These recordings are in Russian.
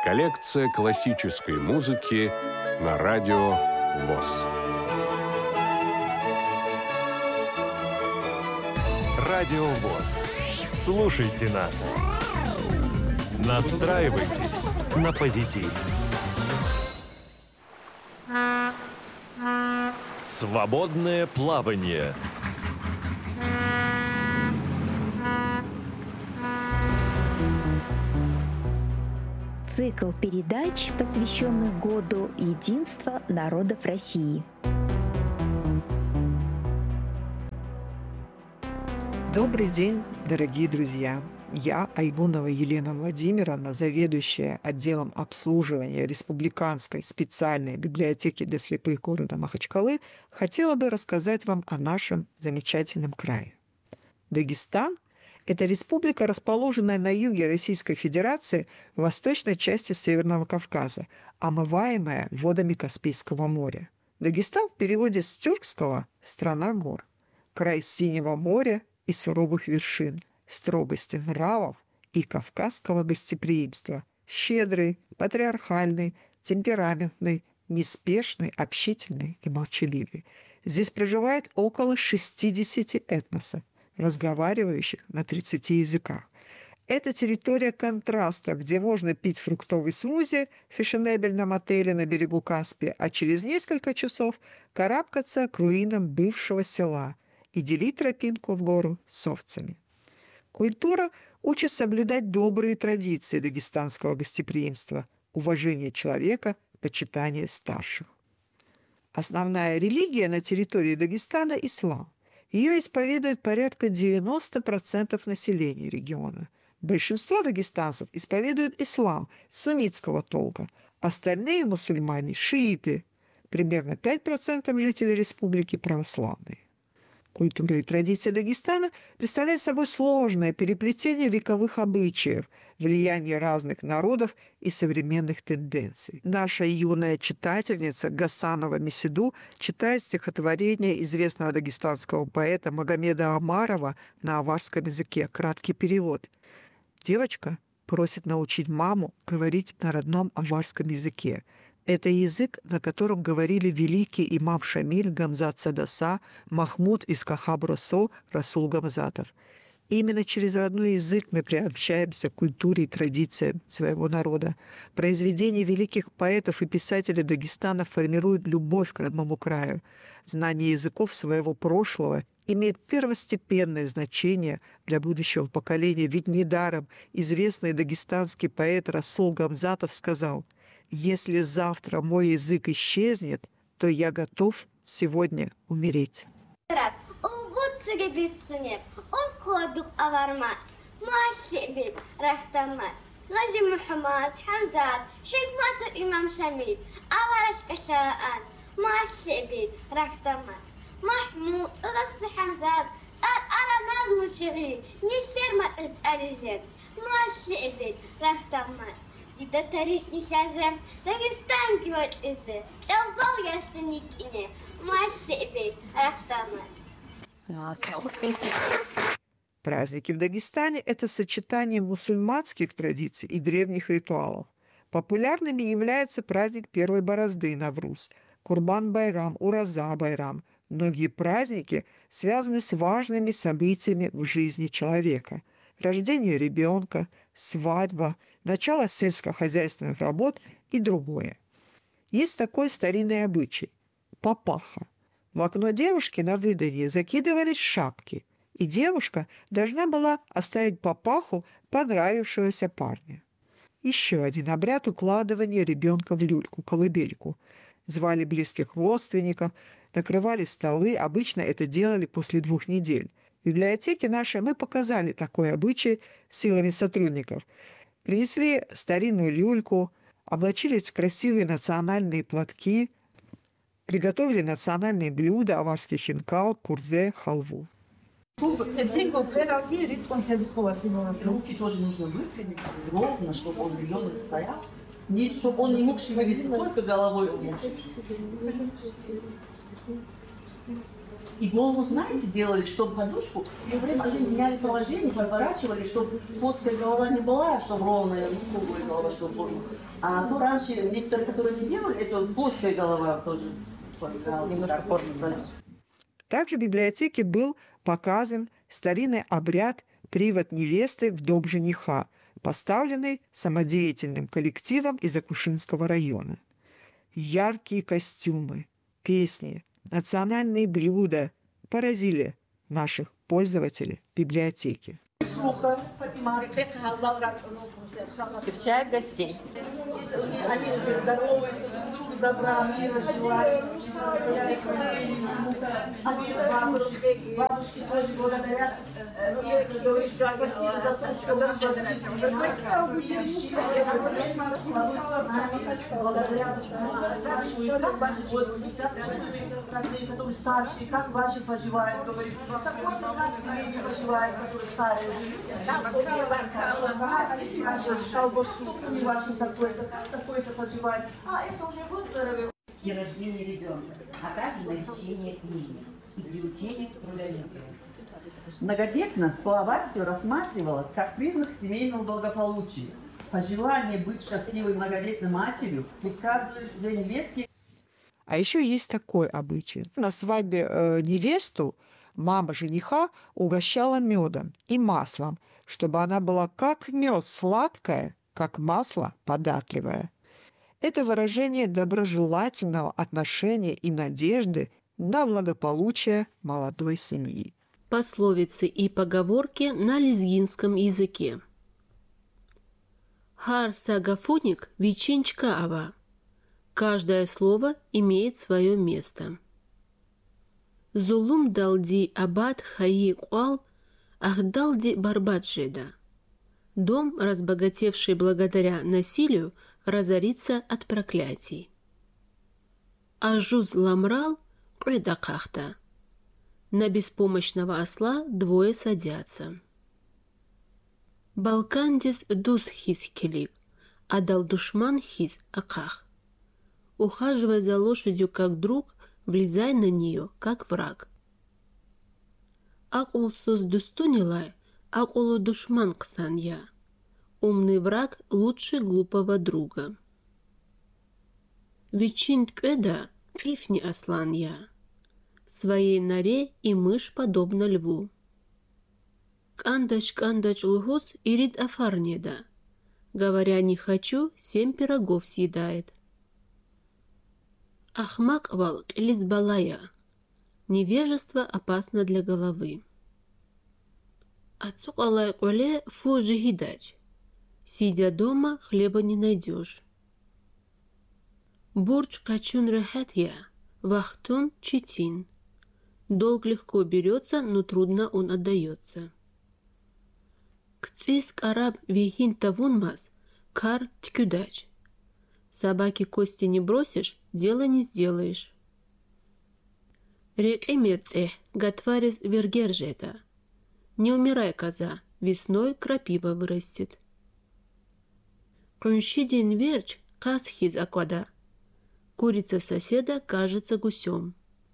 Коллекция классической музыки на радио ВОС. Радио ВОС. Слушайте нас. Настраивайтесь на позитив. Свободное плавание. Цикл передач, посвященных году единства народов России. Добрый день, дорогие друзья! Я, Айгунова Елена Владимировна, заведующая отделом обслуживания Республиканской специальной библиотеки для слепых города Махачкалы, хотела бы рассказать вам о нашем замечательном крае. Дагестан – это республика, расположенная на юге Российской Федерации в восточной части Северного Кавказа, омываемая водами Каспийского моря. Дагестан в переводе с тюркского «страна гор», край синего моря и суровых вершин, строгости нравов и кавказского гостеприимства, щедрый, патриархальный, темпераментный, неспешный, общительный и молчаливый. Здесь проживает около 60 этносов, разговаривающих на 30 языках. Это территория контраста, где можно пить фруктовый смузи в фешенебельном отеле на берегу Каспия, а через несколько часов карабкаться к руинам бывшего села и делить тропинку в гору с овцами. Культура учит соблюдать добрые традиции дагестанского гостеприимства, уважение человека, почитание старших. Основная религия на территории Дагестана – ислам. Ее исповедует порядка 90% населения региона. Большинство дагестанцев исповедуют ислам суннитского толка, остальные мусульмане – шииты, примерно 5% жителей республики православные. Культура и традиции Дагестана представляют собой сложное переплетение вековых обычаев, влияние разных народов и современных тенденций. Наша юная читательница Гасанова Меседу читает стихотворение известного дагестанского поэта Магомеда Омарова на аварском языке. Краткий перевод. Девочка просит научить маму говорить на родном аварском языке. Это язык, на котором говорили великий имам Шамиль Гамзат Садаса, Махмуд из Кахабросо, Расул Гамзатов. Именно через родной язык мы приобщаемся к культуре и традициям своего народа. Произведения великих поэтов и писателей Дагестана формируют любовь к родному краю. Знание языков своего прошлого имеет первостепенное значение для будущего поколения, ведь недаром известный дагестанский поэт Расул Гамзатов сказал: «Если завтра мой язык исчезнет, то я готов сегодня умереть». Праздники в Дагестане – это сочетание мусульманских традиций и древних ритуалов. Популярными являются праздник первой борозды Навруз, Курбан-Байрам, Ураза-Байрам. Многие праздники связаны с важными событиями в жизни человека. Рождение ребенка, свадьба, начало сельскохозяйственных работ и другое. Есть такой старинный обычай – папаха. В окно девушки на выданье закидывались шапки, и девушка должна была оставить папаху понравившегося парня. Еще один обряд – укладывания ребенка в люльку, колыбельку. Звали близких родственников, накрывали столы, обычно это делали после 2 недель. В библиотеке нашей мы показали такой обычай силами сотрудников. Принесли старинную люльку, облачились в красивые национальные платки, приготовили национальные блюда, аварский хинкал, курзе, халву. Руки тоже нужно выпрямить ровно, чтобы он ребенок стоял, чтобы он не мог шевелиться, только головой он мог. И голову, знаете, делали, чтобы подушку, и время они меняли положение, поворачивали, чтобы плоская голова не была, чтобы ровная, круглая голова, чтобы... А то раньше некоторые, которые не делали, это плоская голова тоже. Немножко форму. Также в библиотеке был показан старинный обряд «Привод невесты в дом жениха», поставленный самодеятельным коллективом из Акушинского района. Яркие костюмы, песни, национальные блюда поразили наших пользователей библиотеки. Встречает гостей. Они здороваются, добра, мира желают. Бабушки тоже благодарят. И говорят, спасибо за то, что вы нас благодарят старшую, как ваши которые старшие, как ваши поживают, говорит, как семьи поживают, которые старые не ваши такой-то поживает. Это уже выздоровел. При рождении ребенка, а также на лечение книги и приучение к трудолюбию. Многодетность по Аваксию рассматривалась как признак семейного благополучия. Пожелание быть счастливой многодетной матерью высказывали уже невестки. А еще есть такой обычай. На свадьбе невесту мама жениха угощала медом и маслом, чтобы она была как мед сладкая, как масло податливое. Это выражение доброжелательного отношения и надежды на благополучие молодой семьи. Пословицы и поговорки на лезгинском языке. Хар сагафуник вичинчка ава. Каждое слово имеет свое место. Зулум далди абад хаи куал, ах далди барбат жеда. Дом, разбогатевший благодаря насилию, разорится от проклятий. Ажуз ламрал кредакахта. На беспомощного осла двое садятся. Балкандис дус хис келик, а дал душман хис аках. Ухаживай за лошадью как друг, влезай на нее как враг. Акулсус дустунилай, акулу душман ксанья. Умный враг лучше глупого друга. Вичинт кеда кифни аслан я. В своей норе и мышь подобна льву. Кандач лгус ирид афарнеда. Говоря не хочу, 7 пирогов съедает. Ахмак вал лизбалая. Невежество опасно для головы. Ацукалай коле фу жигидач. Сидя дома, хлеба не найдешь. Бурч качун рехетья, вахтун читин. Долг легко берется, но трудно он отдается. Кцис караб вихин тавунмас, кар ткюдач. Собаке кости не бросишь, дело не сделаешь. Рек эмерце, гатварис вергержета. Не умирай, коза, весной крапива вырастет. Конщидин верч касхиз аквада. Курица соседа кажется гусем.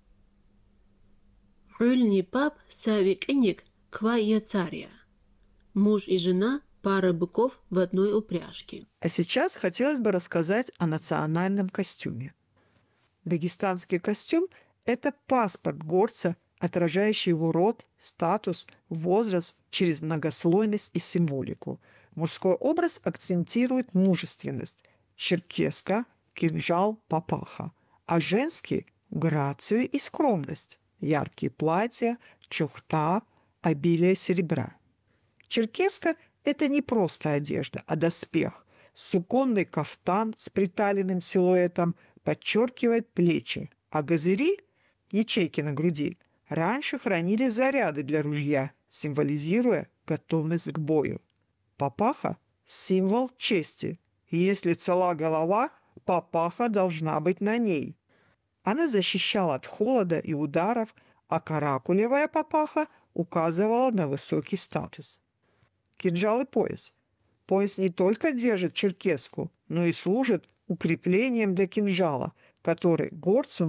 Рыльный пап савик иник ква яцария. Муж и жена – пара быков в одной упряжке. А сейчас хотелось бы рассказать о национальном костюме. Дагестанский костюм – это паспорт горца, отражающий его род, статус, возраст через многослойность и символику. Мужской образ акцентирует мужественность – черкеска, кинжал, папаха, а женский – грацию и скромность – яркие платья, чухта, обилие серебра. Черкеска – это не просто одежда, а доспех. Суконный кафтан с приталенным силуэтом подчеркивает плечи, а газыри – ячейки на груди – раньше хранили заряды для ружья, символизируя готовность к бою. Папаха – символ чести. И если цела голова, папаха должна быть на ней. Она защищала от холода и ударов, а каракулевая папаха указывала на высокий статус. Кинжал и пояс. Пояс не только держит черкеску, но и служит укреплением для кинжала, который горцу нужен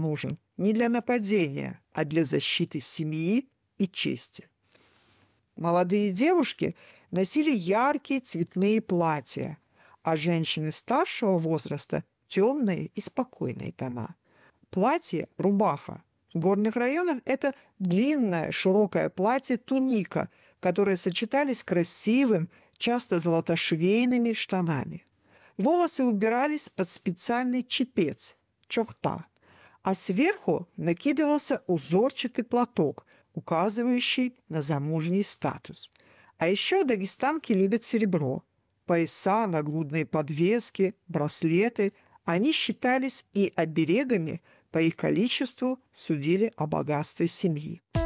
не для нападения, а для защиты семьи и чести. Молодые девушки носили яркие цветные платья, а женщины старшего возраста – темные и спокойные тона. Платье – рубаха. В горных районах это длинное широкое платье туника, которые сочетались с красивым, часто золотошвейными штанами. Волосы убирались под специальный чепец – чохта, а сверху накидывался узорчатый платок, указывающий на замужний статус. А еще дагестанки любят серебро. Пояса, нагрудные подвески, браслеты – они считались и оберегами, по их количеству судили о богатстве семьи.